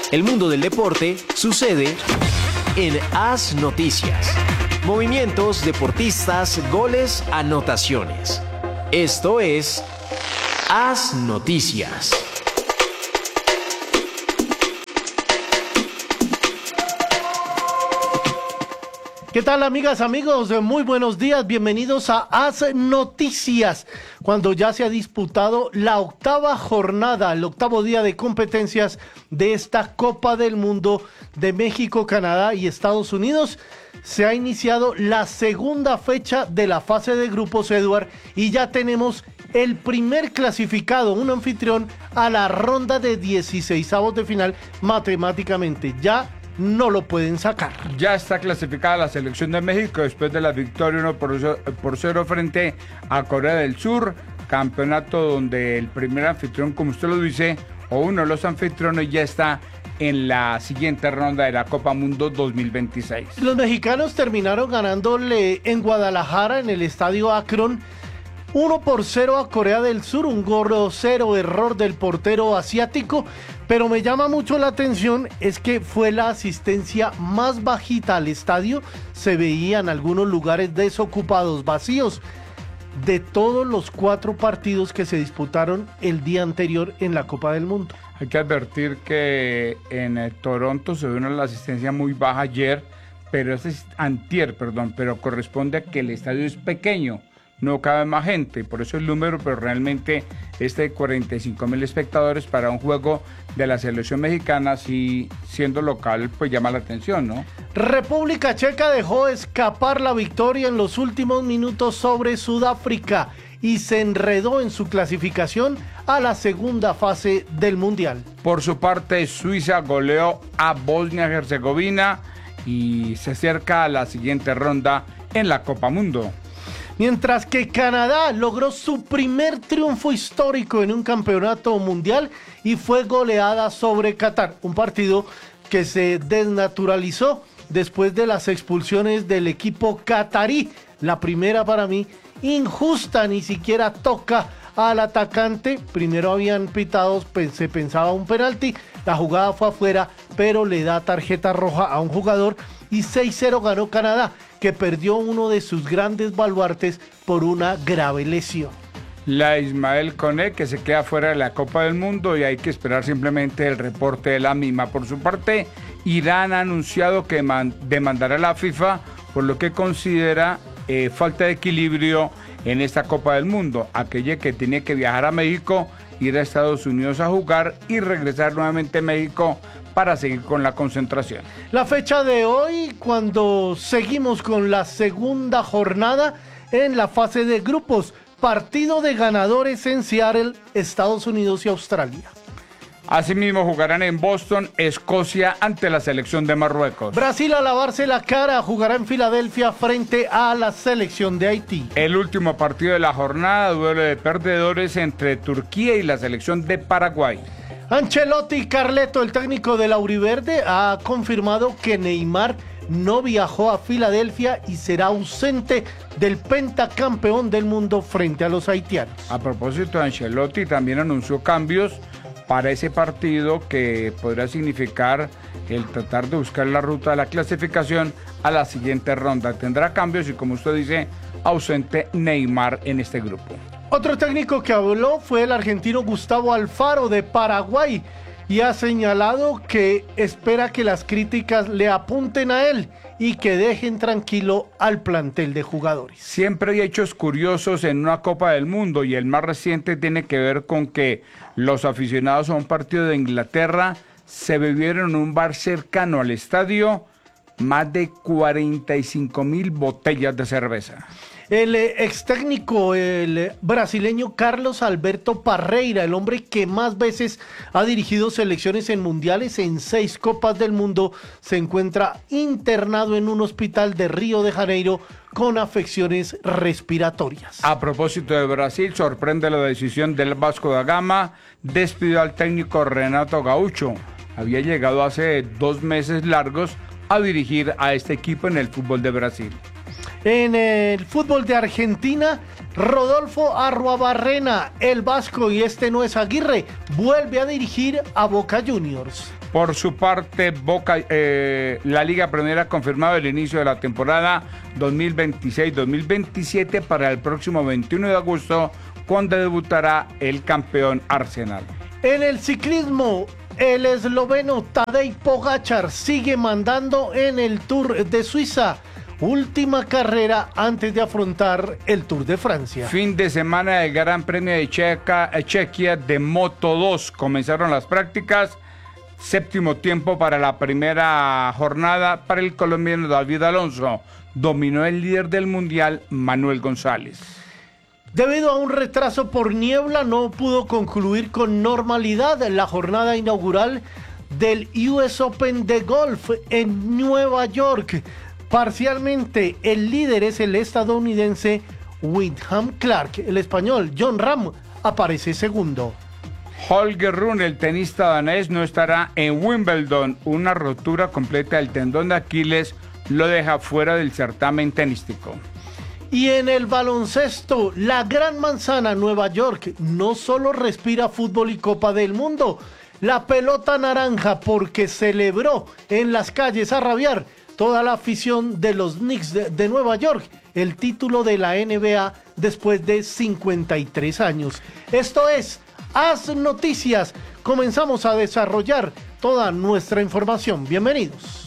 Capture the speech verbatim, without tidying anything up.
El mundo del deporte sucede en Haz Noticias. Movimientos, deportistas, goles, anotaciones. Esto es Haz Noticias. ¿Qué tal, amigas, amigos? Muy buenos días, bienvenidos a Haz Noticias, cuando ya se ha disputado la octava jornada, el octavo día de competencias de esta Copa del Mundo de México, Canadá y Estados Unidos. Se ha iniciado la segunda fecha de la fase de grupos, Eduard, y ya tenemos el primer clasificado, un anfitrión, a la ronda de dieciseisavos de final. Matemáticamente ya no lo pueden sacar. Ya está clasificada la selección de México después de la victoria uno por cero frente a Corea del Sur, campeonato donde el primer anfitrión, como usted lo dice, o uno de los anfitriones ya está en la siguiente ronda de la Copa Mundo dos mil veintiséis. Los mexicanos terminaron ganándole en Guadalajara, en el estadio Akron, uno por cero a Corea del Sur, un grosero error del portero asiático, pero me llama mucho la atención es que fue la asistencia más bajita al estadio. Se veían algunos lugares desocupados, vacíos, de todos los cuatro partidos que se disputaron el día anterior en la Copa del Mundo. Hay que advertir que en eh, Toronto se dio una asistencia muy baja ayer, pero es antier, perdón, pero corresponde a que el estadio es pequeño. No cabe más gente, por eso el número, pero realmente este de cuarenta y cinco mil espectadores para un juego de la selección mexicana, si siendo local, pues llama la atención, ¿no? República Checa dejó escapar la victoria en los últimos minutos sobre Sudáfrica y se enredó en su clasificación a la segunda fase del Mundial. Por su parte, Suiza goleó a Bosnia-Herzegovina y se acerca a la siguiente ronda en la Copa Mundo. Mientras que Canadá logró su primer triunfo histórico en un campeonato mundial y fue goleada sobre Qatar, un partido que se desnaturalizó después de las expulsiones del equipo catarí. La primera, para mí, injusta, ni siquiera toca al atacante. Primero habían pitado, se pensaba un penalti, la jugada fue afuera, pero le da tarjeta roja a un jugador y seis cero ganó Canadá, que perdió uno de sus grandes baluartes por una grave lesión. La Ismael Koné, que se queda fuera de la Copa del Mundo y hay que esperar simplemente el reporte de la misma. Por su parte, Irán ha anunciado que demandará a la FIFA por lo que considera eh, falta de equilibrio en esta Copa del Mundo. Aquella que tiene que viajar a México, ir a Estados Unidos a jugar y regresar nuevamente a México para seguir con la concentración. La fecha de hoy, cuando seguimos con la segunda jornada en la fase de grupos, partido de ganadores en Seattle, Estados Unidos y Australia. Asimismo jugarán en Boston, Escocia ante la selección de Marruecos. Brasil, a lavarse la cara, jugará en Filadelfia frente a la selección de Haití. El último partido de la jornada, duelo de perdedores entre Turquía y la selección de Paraguay. Ancelotti Carleto, el técnico del Auriverde, ha confirmado que Neymar no viajó a Filadelfia y será ausente del pentacampeón del mundo frente a los haitianos. A propósito, Ancelotti también anunció cambios para ese partido que podrá significar el tratar de buscar la ruta de la clasificación a la siguiente ronda. Tendrá cambios y, como usted dice, ausente Neymar en este grupo. Otro técnico que habló fue el argentino Gustavo Alfaro de Paraguay y ha señalado que espera que las críticas le apunten a él y que dejen tranquilo al plantel de jugadores. Siempre hay hechos curiosos en una Copa del Mundo y el más reciente tiene que ver con que los aficionados a un partido de Inglaterra se bebieron en un bar cercano al estadio más de cuarenta y cinco mil botellas de cerveza. El ex técnico, el brasileño Carlos Alberto Parreira, el hombre que más veces ha dirigido selecciones en mundiales, en seis Copas del Mundo, se encuentra internado en un hospital de Río de Janeiro con afecciones respiratorias. A propósito de Brasil, sorprende la decisión del Vasco da Gama, despidió al técnico Renato Gaúcho. Había llegado hace dos meses largos a dirigir a este equipo en el fútbol de Brasil. En el fútbol de Argentina, Rodolfo Arruabarrena, el vasco, y este no es Aguirre, vuelve a dirigir a Boca Juniors. Por su parte, Boca, eh, la Liga Premier ha confirmado el inicio de la temporada dos mil veintiséis dos mil veintisiete para el próximo veintiuno de agosto, cuando debutará el campeón Arsenal. En el ciclismo, el esloveno Tadej Pogačar sigue mandando en el Tour de Suiza. Última carrera antes de afrontar el Tour de Francia. Fin de semana del Gran Premio de Checa, Chequia de Moto dos. Comenzaron las prácticas. Séptimo tiempo para la primera jornada para el colombiano David Alonso. Dominó el líder del mundial, Manuel González. Debido a un retraso por niebla, no pudo concluir con normalidad la jornada inaugural del U S Open de golf en Nueva York. Parcialmente, el líder es el estadounidense Wyndham Clark. El español Jon Rahm aparece segundo. Holger Rune, el tenista danés, no estará en Wimbledon. Una rotura completa del tendón de Aquiles lo deja fuera del certamen tenístico. Y en el baloncesto, la Gran Manzana, Nueva York, no solo respira fútbol y Copa del Mundo. La pelota naranja, porque celebró en las calles a rabiar toda la afición de los Knicks de, de Nueva York el título de la N B A después de cincuenta y tres años. Esto es Haz Noticias. Comenzamos a desarrollar toda nuestra información. Bienvenidos.